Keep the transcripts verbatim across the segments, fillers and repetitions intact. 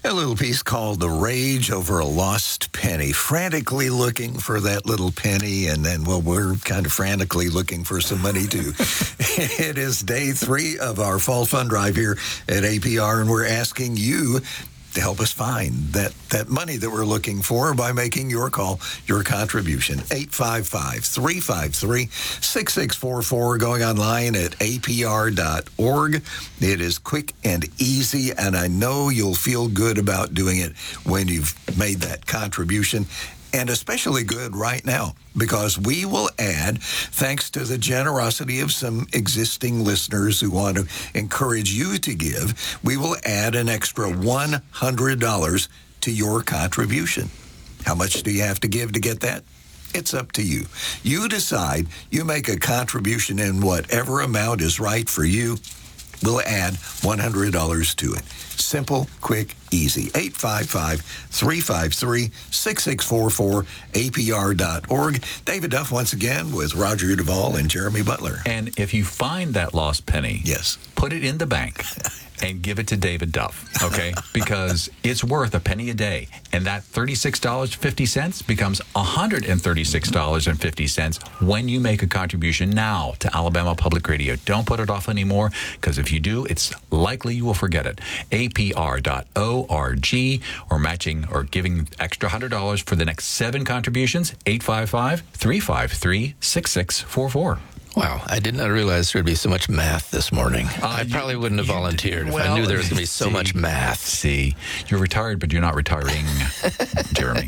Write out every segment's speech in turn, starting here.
A little piece called The Rage Over a Lost Penny. Frantically looking for that little penny, and then, well, we're kind of frantically looking for some money, too. It is day three of our Fall Fund Drive here at A P R, and we're asking you to help us find that, that money that we're looking for by making your call, your contribution. eight five five, three five three, six six four four, going online at A P R dot org. It is quick and easy, and I know you'll feel good about doing it when you've made that contribution. And especially good right now, because we will add, thanks to the generosity of some existing listeners who want to encourage you to give, we will add an extra one hundred dollars to your contribution. How much do you have to give to get that? It's up to you. You decide. You make a contribution in whatever amount is right for you. We'll add one hundred dollars to it. Simple, quick, easy. eight five five, three five three, six six four four, A P R dot org. David Duff once again with Roger Duvall and Jeremy Butler. And if you find that lost penny, yes, put it in the bank and give it to David Duff, okay? Because it's worth a penny a day. And that thirty-six dollars and fifty cents becomes one hundred thirty-six dollars and fifty cents when you make a contribution now to Alabama Public Radio. Don't put it off anymore, because if you do, it's likely you will forget it. A P R dot org, or matching or giving extra one hundred dollars for the next seven contributions, eight five five, three five three, six six four four. Wow, I did not realize there would be so much math this morning. Uh, I probably you, wouldn't have volunteered if well, I knew there was going to be so see, much math. See, you're retired, but you're not retiring, Jeremy.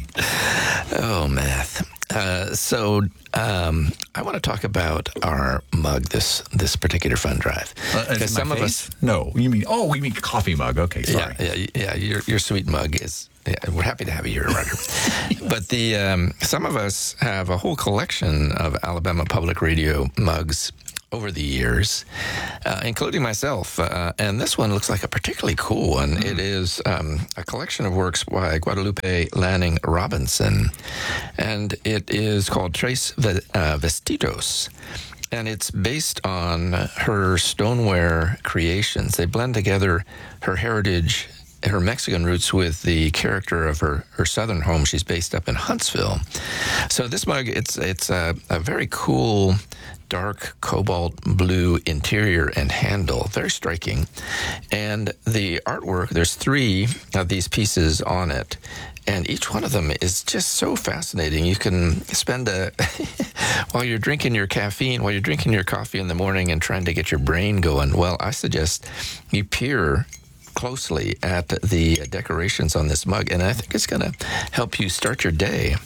Oh, math. Uh, so um, I want to talk about our mug this this particular fund drive. Because uh, some of face? us, no, you mean oh, we mean coffee mug. Okay, sorry. Yeah, yeah, yeah. Your your sweet mug is. Yeah, we're happy to have you here, Roger. But the um, some of us have a whole collection of Alabama Public Radio mugs over the years, uh, including myself. Uh, and this one looks like a particularly cool one. Mm. It is um, a collection of works by Guadalupe Lanning Robinson, and it is called Tres uh, Vestidos. And it's based on her stoneware creations. They blend together her heritage, her Mexican roots, with the character of her, her southern home. She's based up in Huntsville. So this mug, it's it's a, a very cool, dark cobalt blue interior and handle, very striking. And the artwork, there's three of these pieces on it, and each one of them is just so fascinating. You can spend a, while you're drinking your caffeine, while you're drinking your coffee in the morning and trying to get your brain going, well, I suggest you peer closely at the decorations on this mug, and I think it's going to help you start your day.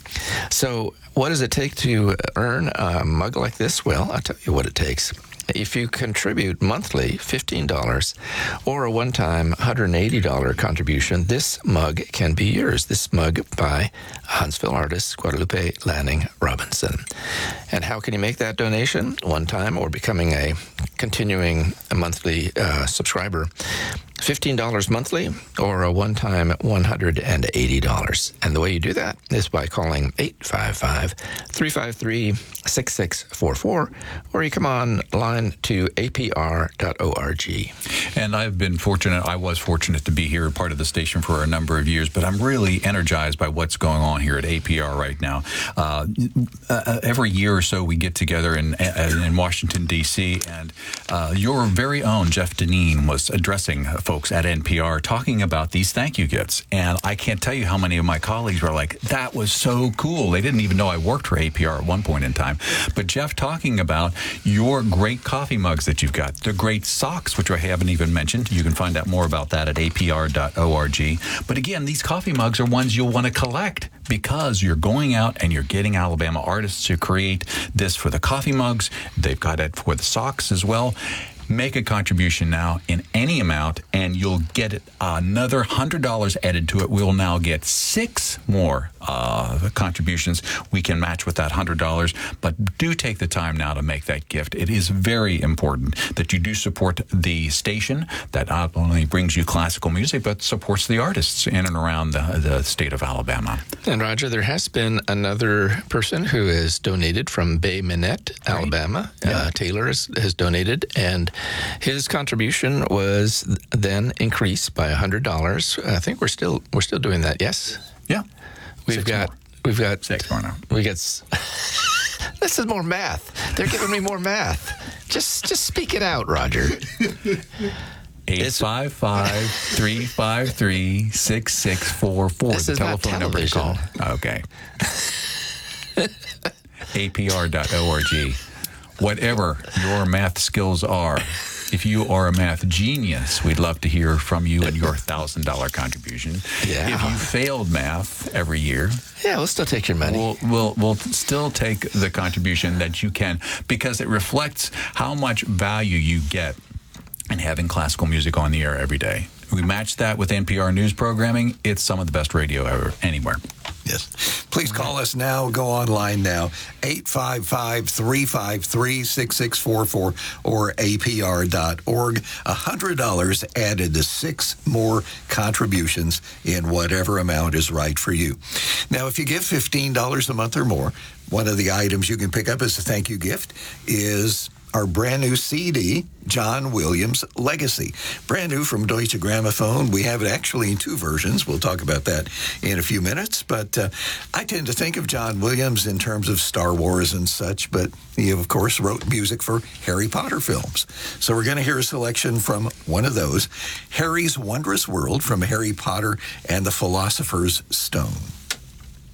So what does it take to earn a mug like this? Well, I'll tell you what it takes. If you contribute monthly fifteen dollars or a one-time one hundred eighty dollars contribution, this mug can be yours. This mug by Huntsville artist Guadalupe Lanning Robinson. And how can you make that donation? One time or becoming a continuing a monthly uh, subscriber. fifteen dollars monthly or a one-time one hundred eighty dollars. And the way you do that is by calling eight five five, three five three, six six four four, or you come online to A P R dot org. And I've been fortunate, I was fortunate to be here, part of the station for a number of years, but I'm really energized by what's going on here at A P R right now. Uh, uh, every year or so we get together in, in Washington, D C, and uh, your very own Jeff Deneen was addressing folks at N P R talking about these thank you gifts. And I can't tell you how many of my colleagues were like, that was so cool. They didn't even know I worked for A P R at one point in time. But Jeff talking about your great coffee mugs that you've got, the great socks, which I haven't even mentioned. You can find out more about that at A P R dot org. But again, these coffee mugs are ones you'll want to collect because you're going out and you're getting Alabama artists to create this for the coffee mugs. They've got it for the socks as well. Make a contribution now in any amount, and you'll get it, another one hundred dollars added to it. We'll now get six more uh, contributions. We can match with that one hundred dollars, but do take the time now to make that gift. It is very important that you do support the station that not only brings you classical music, but supports the artists in and around the, the state of Alabama. And Roger, there has been another person who has donated from Bay Minette, Alabama. Right. Yeah. Uh, Taylor has, has donated, and His contribution was then increased by one hundred dollars. I think we're still we're still doing that. Yes. Yeah. We've Six got more. we've got Six more now. We got. s- This is more math. They're giving me more math. Just just speak it out, Roger. eight five five, three five three, six six four four. This The is not telephone number to call. television. Okay. A P R dot org. Whatever your math skills are, if you are a math genius, we'd love to hear from you and your one thousand dollars contribution. Yeah. If you failed math every year, Yeah, we'll still take your money. We'll, we'll, we'll still take the contribution that you can, because it reflects how much value you get in having classical music on the air every day. We match that with N P R News programming. It's some of the best radio ever, anywhere. Yes. Please call us now. Go online now. eight five five, three five three, six six four four or A P R dot org. one hundred dollars added to six more contributions in whatever amount is right for you. Now, if you give fifteen dollars a month or more, one of the items you can pick up as a thank you gift is our brand new C D, John Williams Legacy. Brand new from Deutsche Grammophon. We have it actually in two versions. We'll talk about that in a few minutes. But uh, I tend to think of John Williams in terms of Star Wars and such, but he, of course, wrote music for Harry Potter films. So we're going to hear a selection from one of those, Harry's Wondrous World from Harry Potter and the Philosopher's Stone.